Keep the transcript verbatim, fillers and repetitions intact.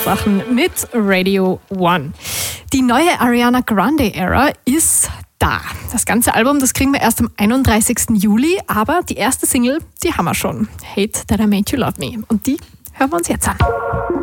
Sachen mit Radio One. Die neue Ariana Grande Ära ist da. Das ganze Album, das kriegen wir erst am einunddreißigsten Juli, aber die erste Single, die haben wir schon. Hate That I Made You Love Me. Und die hören wir uns jetzt an.